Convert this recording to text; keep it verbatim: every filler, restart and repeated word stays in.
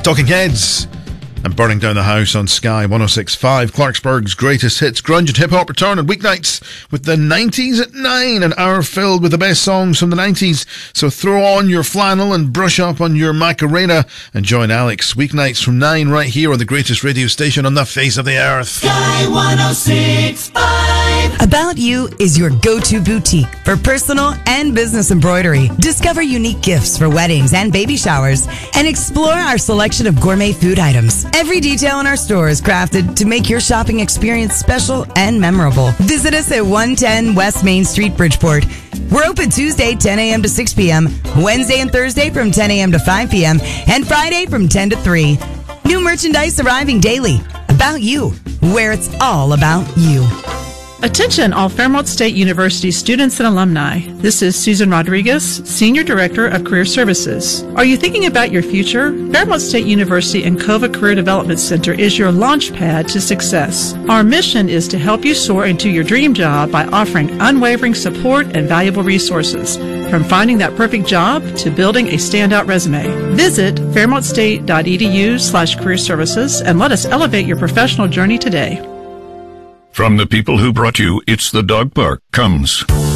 Talking Heads and Burning Down the House on Sky one oh six point five. Clarksburg's greatest hits, grunge and hip-hop return on weeknights with the nineties at nine, an hour filled with the best songs from the nineties. So throw on your flannel and brush up on your Macarena and join Alex weeknights from nine right here on the greatest radio station on the face of the earth. Sky one oh six point five. About You is your go-to boutique for personal and business embroidery. Discover unique gifts for weddings and baby showers and explore our selection of gourmet food items. Every detail in our store is crafted to make your shopping experience special and memorable. Visit us at one ten West Main Street, Bridgeport. We're open Tuesday, ten a.m. to six p.m., Wednesday and Thursday from ten a.m. to five p.m., and Friday from ten to three. New merchandise arriving daily. About You, where it's all about you. Attention all Fairmont State University students and alumni. This is Susan Rodriguez, Senior Director of Career Services. Are you thinking about your future? Fairmont State University and COVA Career Development Center is your launch pad to success. Our mission is to help you soar into your dream job by offering unwavering support and valuable resources, from finding that perfect job to building a standout resume. Visit fairmontstate.edu slash career services and let us elevate your professional journey today. From the people who brought you It's the Dog Park comes